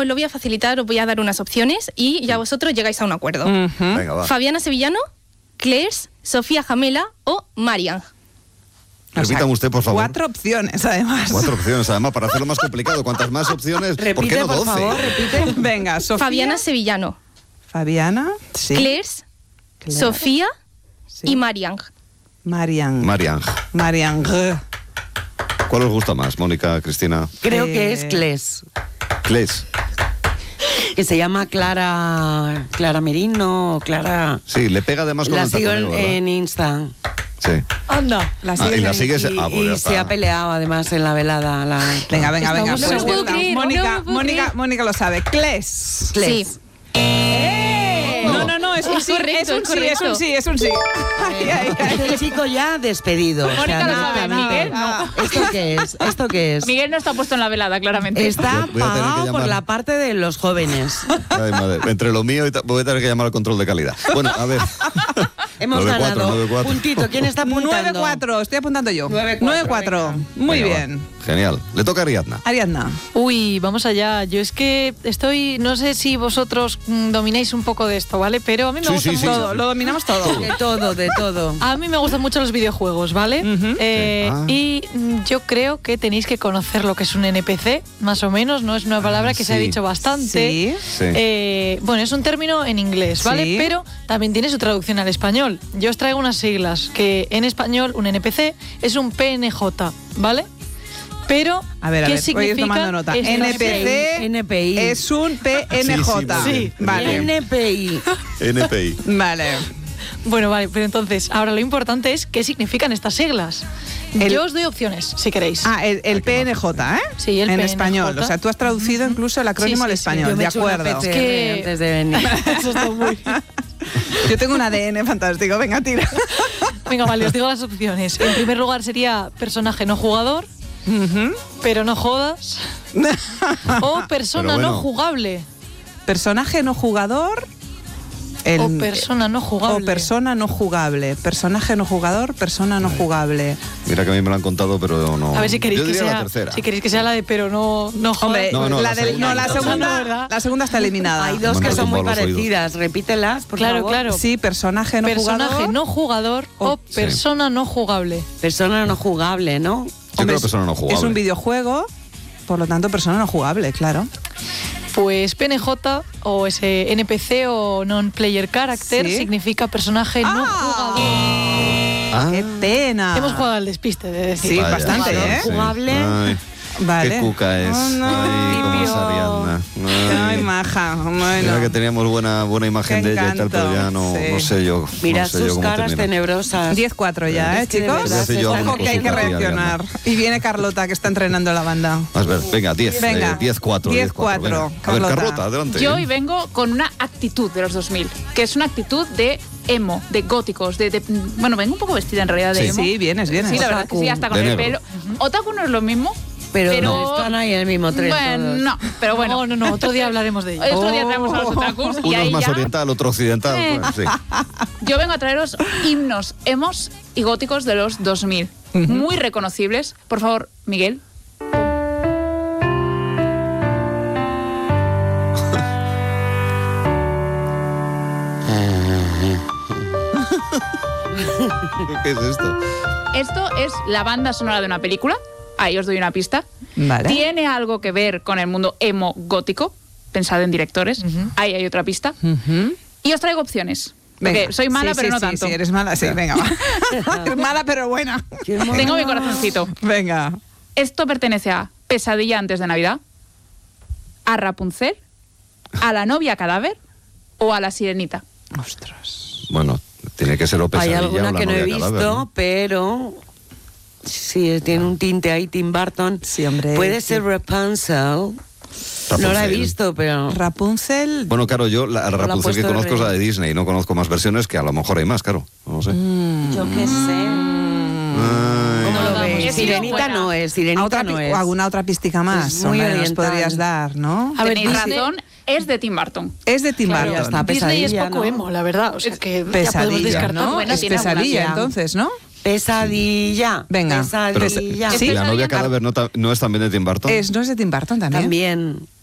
os lo voy a facilitar, os voy a dar unas opciones y ya vosotros llegáis a un acuerdo. Venga, va. Fabiana Sevillano, Clairs, Sofía Jamela o Marian. Repítame usted, por favor. 4 opciones, además. 4 opciones, además, para hacerlo más complicado. Cuantas más opciones, ¿por qué no 12? Por favor, repite. Venga, Sofía. Fabiana Sevillano, Fabiana. Sí. Clairs, Sofía Sí. y Marian. Marian. Marian. ¿Cuál os gusta más, Mónica, Cristina? Creo que es Cles. Clairs. Que se llama Clara Merino, Clara... Sí, le pega además con La el sigo taconero, ¿verdad? en Insta. Sí. Anda. Y la sigues... Y, pues y ya se está. ha peleado además en la velada. Venga. No me lo Pues puedo ya está. creer, no me lo puedo creer. Mónica lo sabe. Clairs. Sí. No, es un Es sí, correcto, es un sí. Ay. El chico ya despedido. Mónica lo sabe, Miguel no. ¿Esto qué es? Miguel no está puesto en la velada, claramente. Está Voy a tener que pagado por llamar. la parte de los jóvenes. Ay, madre. Entre lo mío y voy a tener que llamar al control de calidad. Bueno, a ver. Hemos 9-4, ganado. 9-4. Puntito. ¿Quién está apuntando? 9-4, estoy apuntando yo. 9-4, 9-4. venga. Muy Venga, bien. va. Genial. Le toca a Ariadna. Ariadna. Uy, vamos allá. Yo es que estoy, no sé si vosotros domináis un poco de esto, ¿vale? Pero a mí me gusta sí, todo. Lo dominamos todo. De todo. A mí me gustan mucho los videojuegos, ¿vale? Y yo creo que tenéis que conocer lo que es un NPC, más o menos, ¿no? Es una palabra que se ha sí. dicho bastante. Sí. Sí. Bueno, es un término en inglés, ¿vale? Sí. Pero también tiene su traducción al español. Yo os traigo unas siglas que en español un NPC es un PNJ, ¿vale? Pero, A ver, ¿qué voy a ir significa tomando nota. esta NPC NPI. es un PNJ. Sí, Vale. NPI. NPI. Vale. Bueno, vale, pero entonces, ahora lo importante es qué significan estas siglas. Yo os doy opciones, si queréis. El PNJ, ¿eh? Sí, el en PNJ. español. O sea, tú has traducido incluso el acrónimo al Sí. español. Yo me De he hecho una acuerdo. PCR que- antes de venir. Eso está muy... Yo tengo un ADN fantástico. Venga, tira. Venga, vale, os digo las opciones. En primer lugar sería personaje no jugador, pero no jodas, o persona Pero bueno. no jugable. Personaje no jugador. O persona no jugable. O persona no jugable. Personaje no jugador, persona no jugable. Mira que a mí me lo han contado, pero no. A ver si queréis Yo que diría sea, la tercera. si queréis que sea la de pero no jodas. Hombre, No, la la segunda. segunda, la segunda está eliminada. Hay dos Me que han son muy tumbado los oídos. parecidas. Repítelas, por Claro, favor. claro. Sí, personaje no Personaje jugador. no jugador o Sí. persona no jugable. Persona no jugable, ¿no? Yo creo que persona no jugable. Es un videojuego, por lo tanto, persona no jugable, claro. Pues PNJ o ese NPC o non-player character Sí. significa personaje no jugador. Ah, ¡Qué pena! Hemos jugado al despiste, de decir. Sí, vaya, bastante, sí, ¿eh? sí. Jugable. Ay, Vale. qué cuca es. Oh, no. Ay, cómo es Ariadna. Ay, maja. Bueno. Mira que teníamos buena imagen Qué de ella y tal, pero ya encanto, sí. no sé yo. Mira no sé yo sus cómo caras termina. tenebrosas. 10-4 ya, Es que de chicos? verdad Ya sé yo se alguna Ojo que hay que cosita aquí, reaccionar. Y viene Carlota, que está entrenando la banda. A ver, venga, 10. Venga, 10-4. 10-4, venga. A ver, Carlota. Carlota, adelante. Yo hoy vengo con una actitud de los 2000, que es una actitud de emo, de góticos, bueno, vengo un poco vestida en realidad de Sí. emo. Sí, vienes. Sí, la verdad que sí, hasta con De el negro. pelo. Otaku no es lo mismo, Pero no, están ahí en el mismo tren Bueno, todos. no, pero bueno. No, otro día hablaremos de ello. Otro día traemos a los otakus y Uno ahí es más ya oriental, otro occidental. Bueno, sí. yo vengo a traeros himnos emos y góticos de los 2000, muy reconocibles. Por favor, Miguel. ¿Qué es esto? Esto es la banda sonora de una película. Ahí os doy una pista. Vale. Tiene algo que ver con el mundo emo gótico. Pensad en directores. Ahí hay otra pista. Y os traigo opciones. Porque Venga. soy mala, Sí, pero sí, no sí, tanto. Sí, eres mala, sí, venga, va. Eres mala, pero buena. Tengo mi corazoncito. Venga. Esto pertenece a Pesadilla antes de Navidad, a Rapunzel, a la novia cadáver o a la sirenita. Ostras. Bueno, tiene que ser o Hay Pesadilla alguna o la que no he novia visto, cadáver, ¿no? pero sí, tiene un tinte ahí, Tim Burton. Sí, hombre. Puede ser Rapunzel. No la he Rapunzel. visto, pero... Rapunzel. Bueno, claro, yo la la Rapunzel puesto que de conozco es la de rey. Disney. No conozco más versiones, que a lo mejor hay más, claro. No sé. Yo qué sé. ¿Cómo lo vamos, ves? he sido Sirenita buena. no es, Sirenita no es. ¿Alguna otra pistica más? Es muy Hombre, nos oriental. podrías dar, ¿no? A ver, Tenéis Disney- razón, es de Tim Burton. Es de Tim Claro, Burton. ya está. Disney es Pesadilla, poco ¿no? emo, la verdad. O sea que ya podemos Pesadilla, descartar. ¿no? Bueno, es tiene pesadilla, alguna. entonces, ¿no? Pesadilla. Venga. Pero Pesadilla. la novia cadáver no es también de Tim Burton. ¿No es de Tim Burton también? También.